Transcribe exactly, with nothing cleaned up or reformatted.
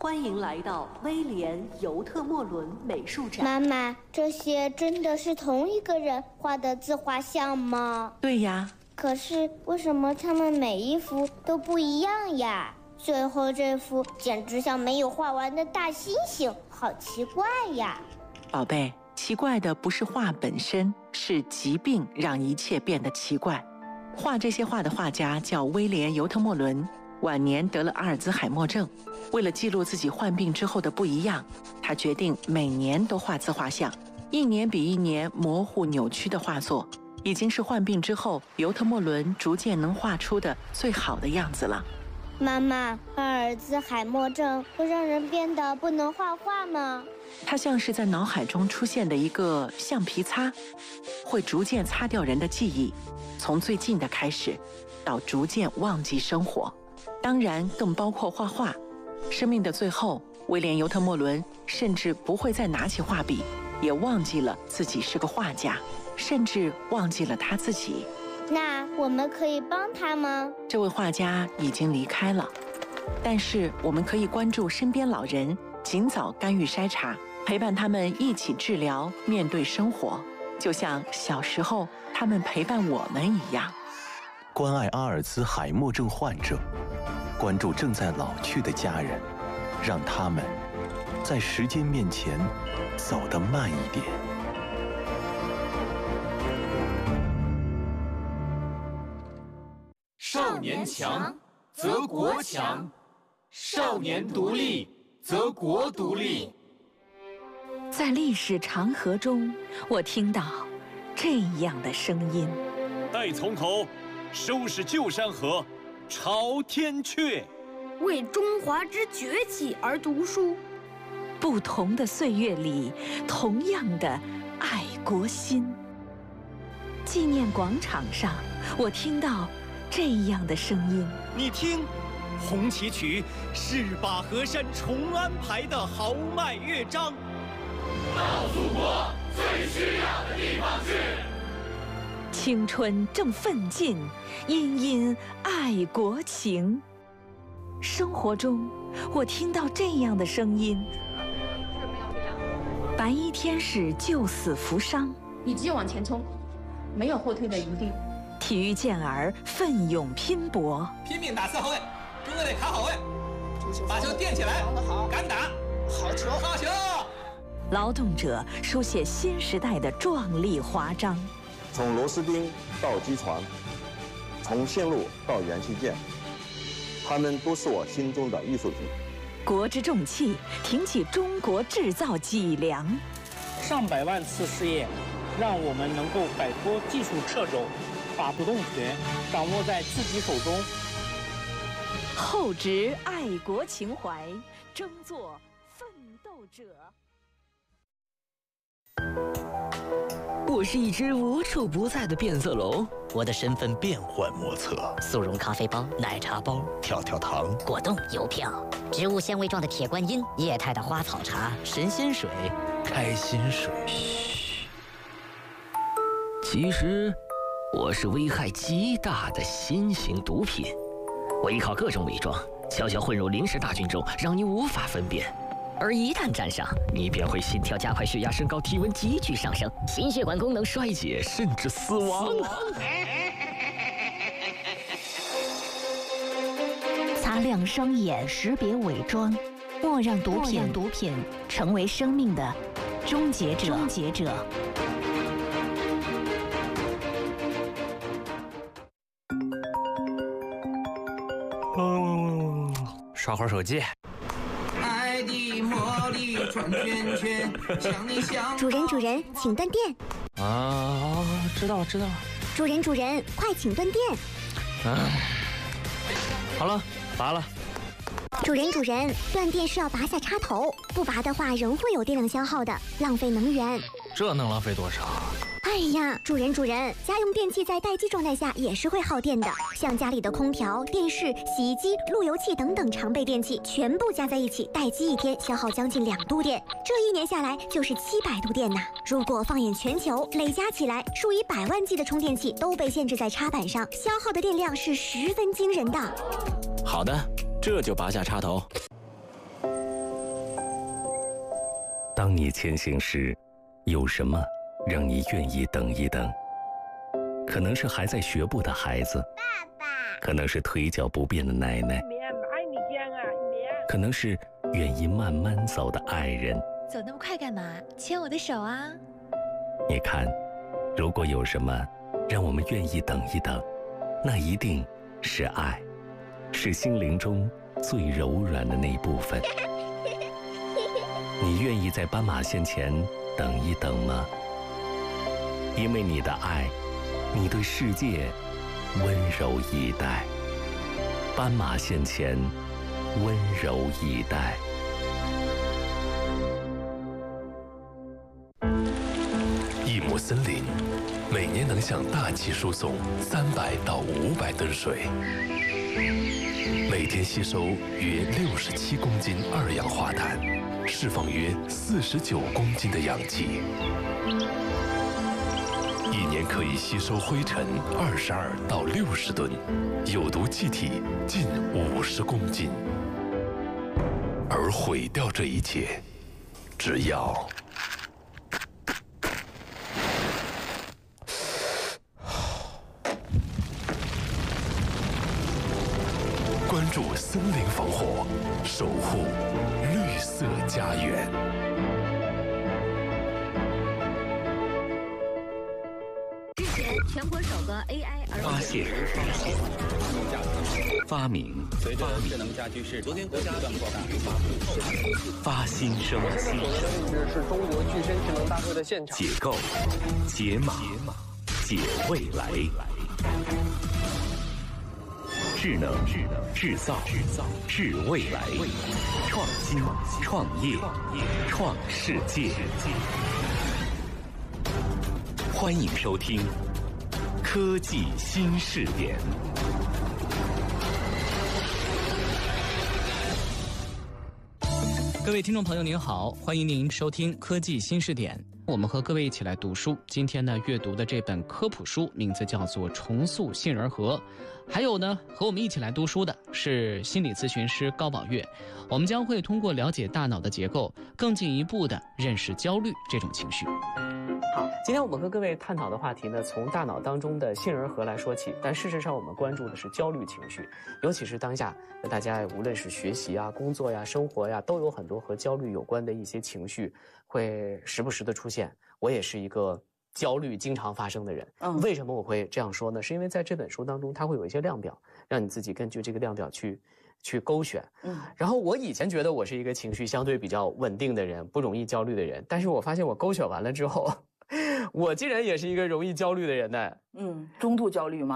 欢迎来到威廉·尤特莫伦美术展。 妈妈，这些真的是同一个人画的自画像吗？ 对呀。 可是为什么他们每一幅都不一样呀？最后这幅简直像没有画完的大猩猩，好奇怪呀！ 宝贝，奇怪的不是画本身，是疾病让一切变得奇怪。画这些画的画家叫威廉·尤特莫伦，晚年得了阿尔兹海默症。为了记录自己患病之后的不一样，他决定每年都画自画像，一年比一年模糊扭曲的画作，已经是患病之后尤特莫伦逐渐能画出的最好的样子了。 妈妈，阿尔兹海默症会让人变得不能画画吗？ 它像是在脑海中出现的一个橡皮擦，会逐渐擦掉人的记忆，从最近的开始，到逐渐忘记生活。当然，更包括画画。生命的最后，威廉·尤特莫伦甚至不会再拿起画笔，也忘记了自己是个画家，甚至忘记了他自己。 那我们可以帮他吗？ 这位画家已经离开了，但是我们可以关注身边老人，尽早干预筛查，陪伴他们一起治疗，面对生活，就像小时候他们陪伴我们一样。 关爱阿尔兹海默症患者，关注正在老去的家人，让他们在时间面前走得慢一点。 少年强则国强，少年独立则国独立。 在历史长河中，我听到这样的声音： 待从头，收拾旧山河，朝天阙。 为中华之崛起而读书。 不同的岁月里，同样的爱国心。纪念广场上，我听到这样的声音： 你听，红旗曲是把河山重安排的豪迈乐章。 到祖国最需要的地方去。 青春正奋进，殷殷爱国情。生活中，我听到这样的声音：白衣天使救死扶伤， 你只有往前冲，没有后退的余地。 体育健儿奋勇拼搏， 拼命打四号位，中队得卡好位，把球垫起来，敢打，好球，好球！ 劳动者书写新时代的壮丽华章。 从螺丝钉到机床，从线路到元器件，他们都是我心中的艺术品。 国之重器，挺起中国制造脊梁。 上百万次试验，让我们能够摆脱技术掣肘，把主动权掌握在自己手中。 厚植爱国情怀，争做奋斗者。 我是一只无处不在的变色龙， 我的身份变幻莫测。 速溶咖啡包、奶茶包、 跳跳糖、 果冻、邮票、植物纤维状的铁观音、液态的花草茶、神仙水、 开心水。 嘘，其实我是危害极大的新型毒品，我依靠各种伪装，悄悄混入临时大军中，让你无法分辨。而一旦沾上，你便会心跳加快、血压升高、体温急剧上升、心血管功能衰竭，甚至死亡。 擦亮双眼，识别伪装，莫让毒品毒品成为生命的终结者。终结者。 嗯，刷会儿手机。 主人，主人，请断电。 啊，知道了，知道了。 主人，主人，快请断电。 啊，好了，拔了。 主人，主人，断电是要拔下插头，不拔的话仍会有电量消耗的，浪费能源。 这能浪费多少？ 哎呀，主人主人，家用电器在待机状态下也是会耗电的，像家里的空调、电视、洗衣机、路由器等等常备电器，全部加在一起，待机一天消耗将近两度电，这一年下来就是七百度电呐。如果放眼全球，累加起来，数以百万计的充电器都被限制在插板上，消耗的电量是十分惊人的。 好的，这就拔下插头。 当你前行时，有什么让你愿意等一等？可能是还在学步的孩子，爸爸；可能是腿脚不便的奶奶，可能是愿意慢慢走的爱人。 走那么快干嘛？牵我的手啊！ 你看，如果有什么让我们愿意等一等，那一定是爱，是心灵中最柔软的那部分。你愿意在斑马线前等一等吗？因为你的爱，你对世界温柔以待。斑马线前，温柔以待。 一亩森林，每年能向大气输送三百到五百吨水，每天吸收约六十七公斤二氧化碳，释放约四十九公斤的氧气，一年可以吸收灰尘二十二到六十吨，有毒气体近五十公斤。而毁掉这一切，只要关注森林防火，守护绿色家园。 日前，全国首个 A I 儿发现、发明、 随着智能家居市昨天国家不断扩大， 发新生、 现在是中国具身智能大会的现场。 解构、解码、解未来。智能、智能、制造、制造、智未来，创新、创业、创世界。欢迎收听《科技新视点》。 各位听众朋友您好，欢迎您收听《科技新视点》。我们和各位一起来读书。今天呢，阅读的这本科普书名字叫做《重塑杏仁核》。还有呢，和我们一起来读书的是心理咨询师高宝月。我们将会通过了解大脑的结构，更进一步的认识焦虑这种情绪。好，今天我们和各位探讨的话题呢，从大脑当中的杏仁核来说起。但事实上，我们关注的是焦虑情绪，尤其是当下大家无论是学习啊、工作呀、生活呀，都有很多和焦虑有关的一些情绪会时不时的出现。我也是一个焦虑经常发生的人。嗯，为什么我会这样说呢？是因为在这本书当中，它会有一些量表，让你自己根据这个量表去去勾选。嗯，然后我以前觉得我是一个情绪相对比较稳定的人，不容易焦虑的人，但是我发现我勾选完了之后，我竟然也是一个容易焦虑的人呢。 嗯，中度焦虑吗？